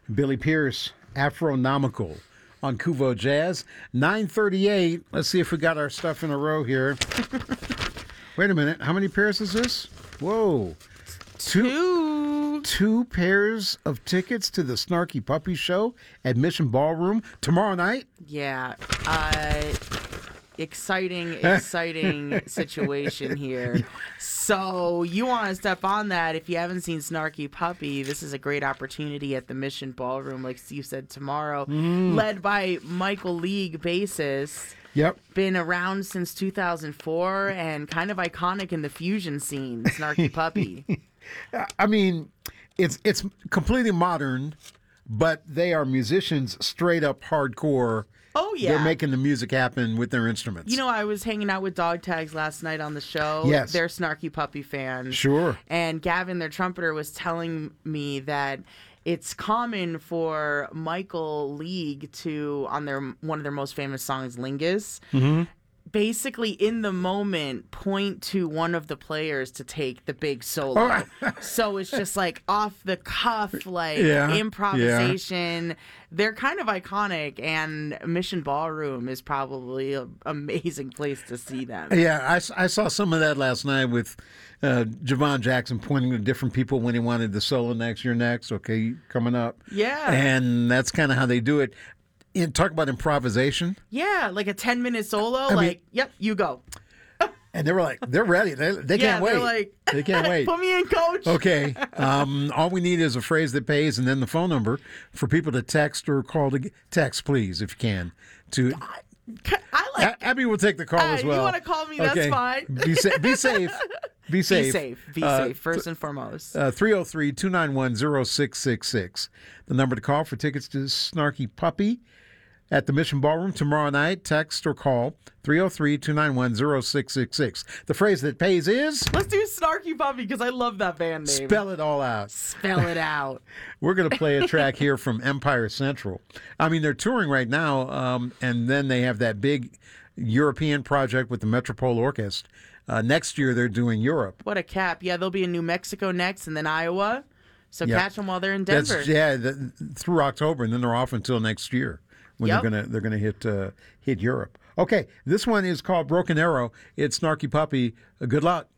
Billy Pierce, Afronomical on Kuvo Jazz. 9:38. Let's see if we got our stuff in a row here. Wait a minute. How many pairs is this? Whoa. Two pairs of tickets to the Snarky Puppy Show at Mission Ballroom tomorrow night? Yeah. Exciting situation here. So you want to step on that. If you haven't seen Snarky Puppy, this is a great opportunity at the Mission Ballroom, like Steve said, tomorrow, led by Michael League, bassist. Yep. Been around since 2004 and kind of iconic in the fusion scene, Snarky Puppy. I mean, it's completely modern, but they are musicians straight up hardcore. Oh, yeah. They're making the music happen with their instruments. You know, I was hanging out with Dog Tags last night on the show. Yes. They're Snarky Puppy fans. Sure. And Gavin, their trumpeter, was telling me that it's common for Michael League to, on one of their most famous songs, Lingus, basically in the moment point to one of the players to take the big solo. So it's just like off the cuff, like improvisation. Yeah. They're kind of iconic, and Mission Ballroom is probably an amazing place to see them. Yeah, I saw some of that last night with Javon Jackson pointing to different people when he wanted the solo next, you're next, okay, coming up. Yeah. And that's kind of how they do it. Talk about improvisation. Yeah, like a 10-minute solo. Yep, you go. And they were like, they're ready. They can't wait. They're like, they can't wait. Put me in, coach. Okay. All we need is a phrase that pays and then the phone number for people to text or call to text, please, if you can. Abby will take the call as well. You want to call me, that's fine. Be safe. Be safe. Be safe, first and foremost. 303-291-0666. The number to call for tickets to Snarky Puppy at the Mission Ballroom tomorrow night. Text or call 303-291-0666. The phrase that pays is... Let's do Snarky Puppy because I love that band name. Spell it all out. Spell it out. We're going to play a track here from Empire Central. I mean, they're touring right now, and then they have that big European project with the Metropole Orchestra. Next year, they're doing Europe. What a cap. Yeah, they'll be in New Mexico next and then Iowa. So catch them while they're in Denver. Through October, and then they're off until next year when they're gonna hit Europe. Okay, this one is called Broken Arrow. It's Snarky Puppy. Good luck.